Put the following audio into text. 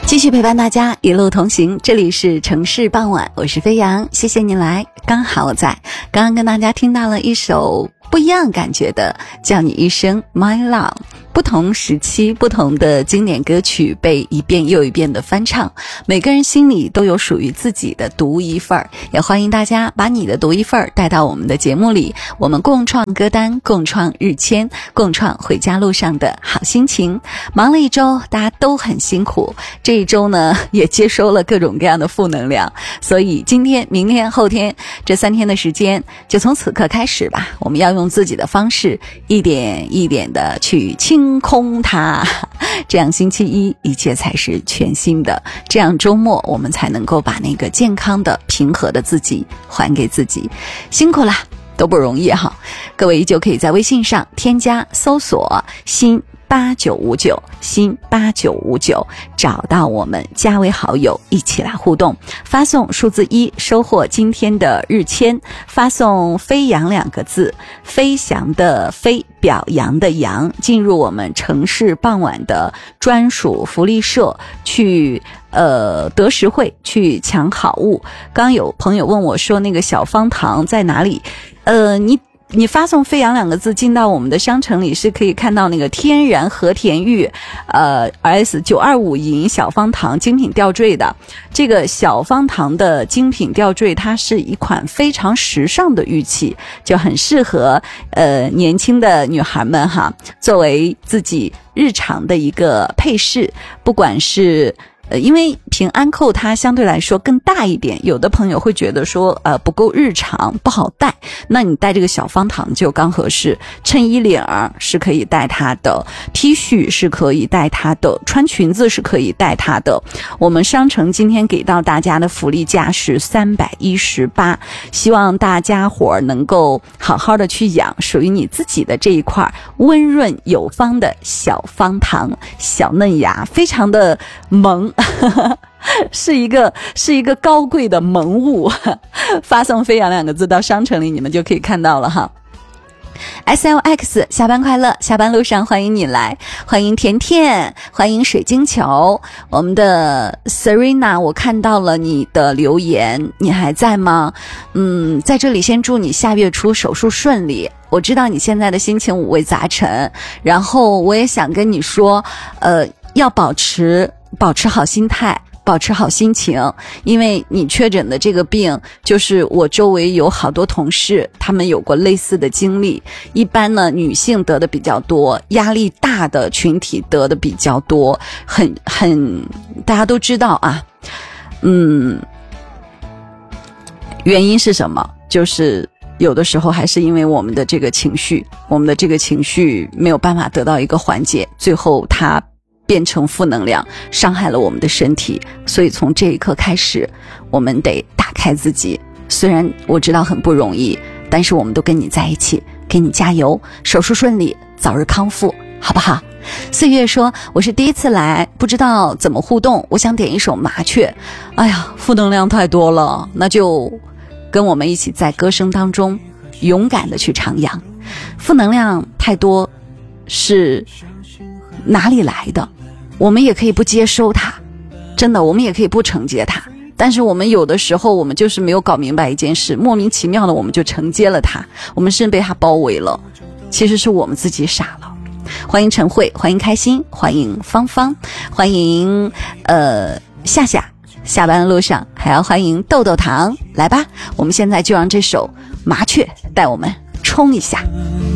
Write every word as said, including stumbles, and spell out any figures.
继续陪伴大家一路同行，这里是城市傍晚，我是飞扬，谢谢你来，刚好我在。刚刚跟大家听到了一首不一样感觉的叫你一声 My Love， 不同时期不同的经典歌曲被一遍又一遍的翻唱，每个人心里都有属于自己的独一份儿，也欢迎大家把你的独一份儿带到我们的节目里，我们共创歌单，共创日签，共创回家路上的好心情。忙了一周，大家都很辛苦，这一周呢也接收了各种各样的负能量，所以今天明天后天这三天的时间，就从此刻开始吧，我们要用自己的方式一点一点的去清空它，这样星期一一切才是全新的，这样周末我们才能够把那个健康的平和的自己还给自己。辛苦啦，都不容易哈。各位依旧可以在微信上添加搜索新八九五九新八九五九，找到我们加为好友，一起来互动，发送数字一收获今天的日签，发送飞扬两个字，飞翔的飞，表扬的扬，进入我们城市傍晚的专属福利社去呃得实惠，去抢好物。刚有朋友问我说那个小方糖在哪里，呃你你发送飞扬两个字进到我们的商城里，是可以看到那个天然和田玉呃 S 九二五银小方糖精品吊坠的。这个小方糖的精品吊坠，它是一款非常时尚的玉器，就很适合呃年轻的女孩们哈，作为自己日常的一个配饰，不管是呃，因为平安扣它相对来说更大一点，有的朋友会觉得说呃不够日常，不好戴，那你戴这个小方糖就刚合适。衬衣领儿是可以戴它的， T 恤是可以戴它的，穿裙子是可以戴它的。我们商城今天给到大家的福利价是三百一十八，希望大家伙能够好好的去养属于你自己的这一块温润有方的小方糖，小嫩芽，非常的萌是一个是一个高贵的萌物。发送飞扬两个字到商城里，你们就可以看到了哈。S L X 下班快乐，下班路上欢迎你来，欢迎甜甜，欢迎水晶球。我们的 Serena， 我看到了你的留言，你还在吗？嗯，在这里先祝你下月初手术顺利。我知道你现在的心情五味杂陈，然后我也想跟你说呃，要保持保持好心态，保持好心情，因为你确诊的这个病，就是我周围有好多同事，他们有过类似的经历。一般呢，女性得的比较多，压力大的群体得的比较多，很很大家都知道啊。嗯，原因是什么？就是有的时候还是因为我们的这个情绪，我们的这个情绪没有办法得到一个缓解，最后它变成负能量，伤害了我们的身体。所以从这一刻开始，我们得打开自己。虽然我知道很不容易，但是我们都跟你在一起，给你加油，手术顺利，早日康复，好不好？岁月说，我是第一次来，不知道怎么互动，我想点一首麻雀。哎呀，负能量太多了，那就跟我们一起在歌声当中勇敢的去徜徉。负能量太多是哪里来的？我们也可以不接收它，真的，我们也可以不承接它。但是我们有的时候，我们就是没有搞明白一件事，莫名其妙的我们就承接了它，我们是被它包围了，其实是我们自己傻了。欢迎陈慧，欢迎开心，欢迎芳芳，欢迎呃夏夏，下班的路上还要欢迎豆豆糖，来吧，我们现在就让这首麻雀带我们冲一下。